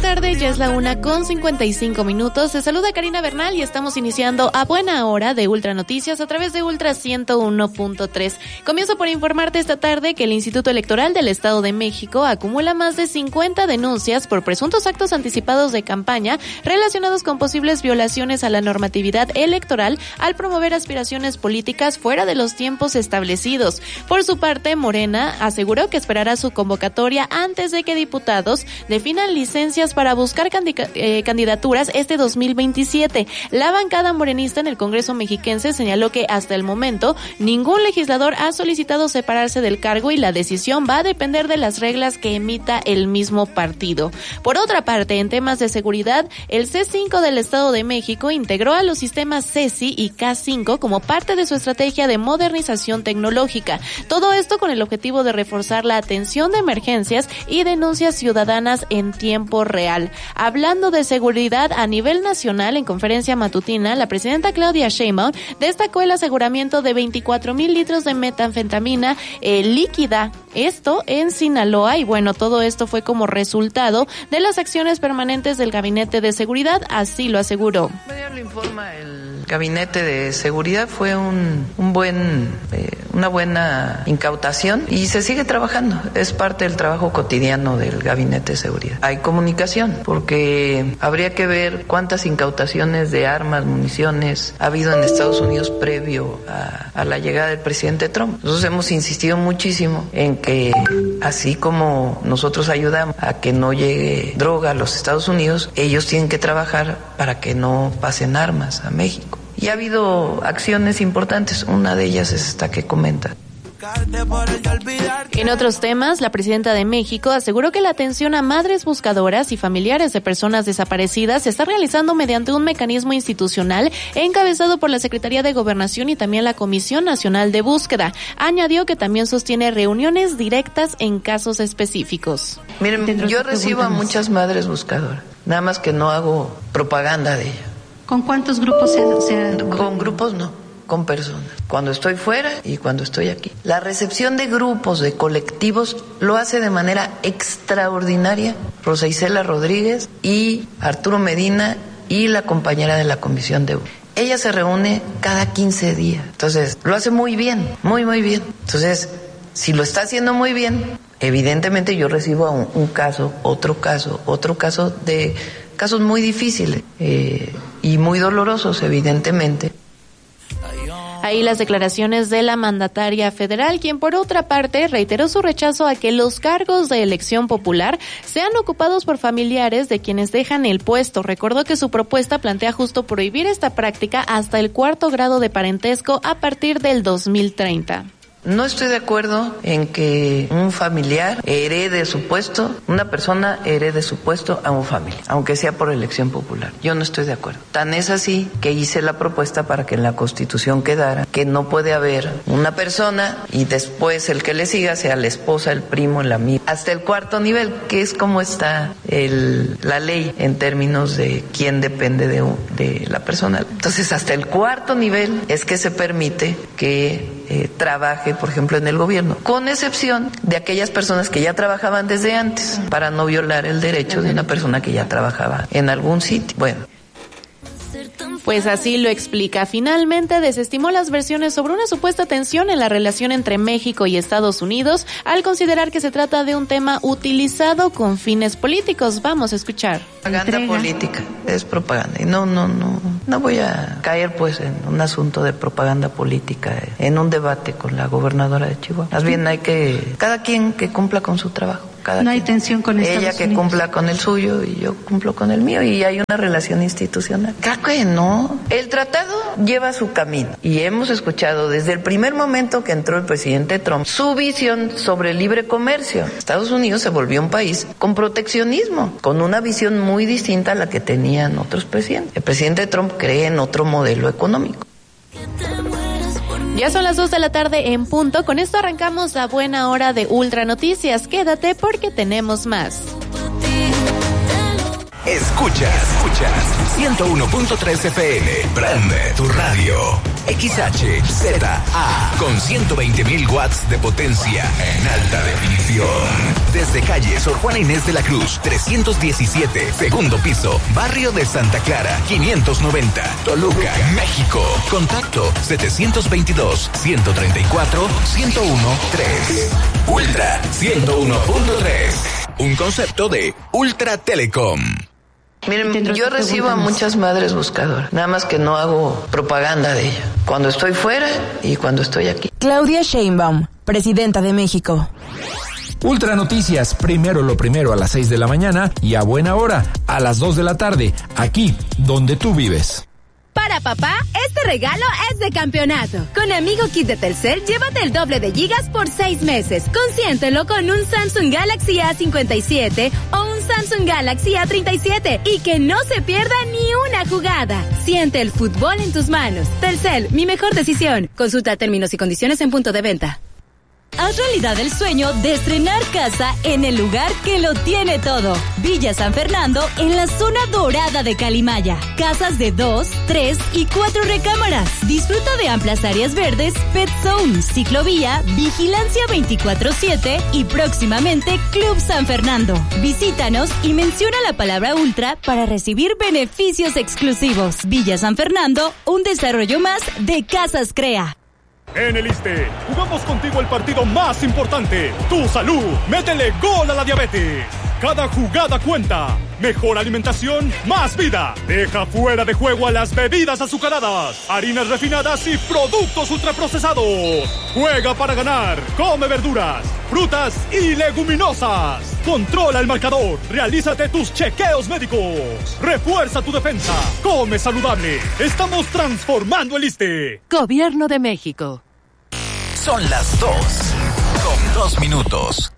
tarde, ya es la 1:55. Se saluda Karina Bernal y estamos iniciando a buena hora de Ultra Noticias a través de Ultra 101.3. Comienzo por informarte esta tarde que el Instituto Electoral del Estado de México acumula más de 50 denuncias por presuntos actos anticipados de campaña relacionados con posibles violaciones a la normatividad electoral al promover aspiraciones políticas fuera de los tiempos establecidos. Por su parte, Morena aseguró que esperará su convocatoria antes de que diputados definan licencias para buscar candidaturas este 2027. La bancada morenista en el Congreso mexiquense señaló que hasta el momento ningún legislador ha solicitado separarse del cargo y la decisión va a depender de las reglas que emita el mismo partido. Por otra parte, en temas de seguridad, el C5 del Estado de México integró a los sistemas CECI y K5 como parte de su estrategia de modernización tecnológica. Todo esto con el objetivo de reforzar la atención de emergencias y denuncias ciudadanas en tiempo real. Hablando de seguridad a nivel nacional, en conferencia matutina, la presidenta Claudia Sheinbaum destacó el aseguramiento de 24,000 litros de metanfetamina líquida, esto en Sinaloa, y bueno, todo esto fue como resultado de las acciones permanentes del Gabinete de Seguridad, así lo aseguró. Lo informa el Gabinete de Seguridad, fue una buena incautación y se sigue trabajando, es parte del trabajo cotidiano del Gabinete de Seguridad. Hay comunicación, porque habría que ver cuántas incautaciones de armas, municiones ha habido en Estados Unidos previo a la llegada del presidente Trump. Nosotros hemos insistido muchísimo en que así como nosotros ayudamos a que no llegue droga a los Estados Unidos, ellos tienen que trabajar para que no pasen armas a México. Y ha habido acciones importantes, una de ellas es esta que comenta. En otros temas, la presidenta de México aseguró que la atención a madres buscadoras y familiares de personas desaparecidas se está realizando mediante un mecanismo institucional encabezado por la Secretaría de Gobernación y también la Comisión Nacional de Búsqueda. Añadió que también sostiene reuniones directas en casos específicos. Miren, yo recibo a muchas madres buscadoras, nada más que no hago propaganda de ellas. ¿Con cuántos grupos se Con grupos no, con personas. Cuando estoy fuera y cuando estoy aquí. La recepción de grupos, de colectivos, lo hace de manera extraordinaria Rosa Isela Rodríguez y Arturo Medina y la compañera de la Comisión de Búsqueda. Ella se reúne cada 15 días. Entonces, lo hace muy bien, muy bien. Entonces, si lo está haciendo muy bien, evidentemente yo recibo un caso, otro caso de casos muy difíciles y muy dolorosos, evidentemente. Ahí las declaraciones de la mandataria federal, quien por otra parte reiteró su rechazo a que los cargos de elección popular sean ocupados por familiares de quienes dejan el puesto. Recordó que su propuesta plantea justo prohibir esta práctica hasta el 4º grado de parentesco a partir del 2030. No estoy de acuerdo en que un familiar herede su puesto, una persona herede su puesto a un familiar, aunque sea por elección popular. Yo no estoy de acuerdo. Tan es así que hice la propuesta para que en la Constitución quedara que no puede haber una persona y después el que le siga sea la esposa, el primo, el amigo, hasta el 4º nivel, que es como está la ley en términos de quién depende de la persona. Entonces, hasta el 4º nivel es que se permite que trabaje, por ejemplo, en el gobierno, con excepción de aquellas personas que ya trabajaban desde antes, para no violar el derecho de una persona que ya trabajaba en algún sitio. Bueno. Pues así lo explica. Finalmente desestimó las versiones sobre una supuesta tensión en la relación entre México y Estados Unidos al considerar que se trata de un tema utilizado con fines políticos. Vamos a escuchar. Propaganda política, es propaganda. Y no voy a caer pues en un asunto de propaganda política, en un debate con la gobernadora de Chihuahua. Más bien hay que, cada quien que cumpla con su trabajo. No hay tensión con Estados Unidos. Ella que cumpla con el suyo y yo cumplo con el mío y hay una relación institucional. Claro que no. El tratado lleva su camino y hemos escuchado desde el primer momento que entró el presidente Trump su visión sobre el libre comercio. Estados Unidos se volvió un país con proteccionismo, con una visión muy distinta a la que tenían otros presidentes. El presidente Trump cree en otro modelo económico. Ya son las 2 de la tarde en punto. Con esto arrancamos la buena hora de Ultra Noticias. Quédate porque tenemos más. Escuchas 101.3 FM. Prende tu radio. XHZA con 120.000 watts de potencia en alta definición. Desde calle Sor Juana Inés de la Cruz, 317, segundo piso, barrio de Santa Clara, 590, Toluca, México. Contacto 722-134-1013. Ultra 101.3. Un concepto de Ultra Telecom. Miren, yo recibo a muchas madres buscadoras, nada más que no hago propaganda de ello. Cuando estoy fuera y cuando estoy aquí. Claudia Sheinbaum, presidenta de México. Ultra Noticias, primero lo primero a las 6 de la mañana y a buena hora, a las 2 de la tarde, aquí donde tú vives. Para papá, este regalo es de campeonato. Con Amigo Kit de Telcel, llévate el doble de gigas por 6 meses. Consiéntelo con un Samsung Galaxy A57 o un Samsung Galaxy A37 y que no se pierda ni una jugada. Siente el fútbol en tus manos. Telcel, mi mejor decisión. Consulta términos y condiciones en punto de venta. Haz realidad el sueño de estrenar casa en el lugar que lo tiene todo. Villa San Fernando, en la zona dorada de Calimaya. Casas de 2, 3 y 4 recámaras. Disfruta de amplias áreas verdes, pet zone, ciclovía, vigilancia 24/7 y próximamente Club San Fernando. Visítanos y menciona la palabra Ultra para recibir beneficios exclusivos. Villa San Fernando, un desarrollo más de Casas Crea. En el ISSSTE, jugamos contigo el partido más importante, tu salud. Métele gol a la diabetes. Cada jugada cuenta. Mejor alimentación, más vida. Deja fuera de juego a las bebidas azucaradas, harinas refinadas y productos ultraprocesados. Juega para ganar. Come verduras, frutas y leguminosas. Controla el marcador. Realízate tus chequeos médicos. Refuerza tu defensa. Come saludable. Estamos transformando el ISSSTE. Gobierno de México. Son las 2 con 2 minutos.